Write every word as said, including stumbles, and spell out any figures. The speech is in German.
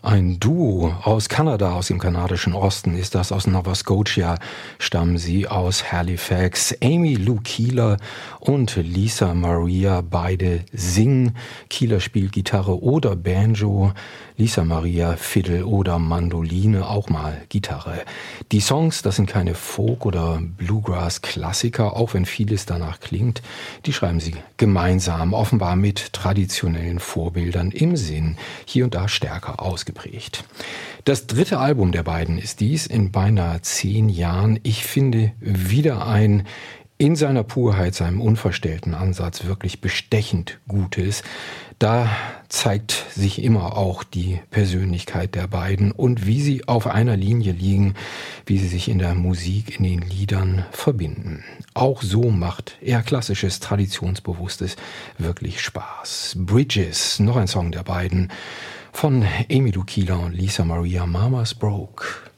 Ein Duo aus Kanada, aus dem kanadischen Osten ist das, aus Nova Scotia stammen sie, aus Halifax. Amy Lou Keeler und Lisa Maria, beide singen. Keeler spielt Gitarre oder Banjo, Lisa Maria Fiddle oder Mandoline, auch mal Gitarre. Die Songs, das sind keine Folk- oder Bluegrass-Klassiker, auch wenn vieles danach klingt. Die schreiben sie gemeinsam, offenbar mit traditionellen Vorbildern im Sinn, hier und da stärker ausgeprägt. Das dritte Album der beiden ist dies in beinahe zehn Jahren. Ich finde wieder ein in seiner Purheit, seinem unverstellten Ansatz wirklich bestechend Gutes. Da zeigt sich immer auch die Persönlichkeit der beiden und wie sie auf einer Linie liegen, wie sie sich in der Musik, in den Liedern verbinden. Auch so macht eher klassisches, traditionsbewusstes wirklich Spaß. Bridges, noch ein Song der beiden, von Amy Lou Keeler und Lisa Maria, Mama's Broke.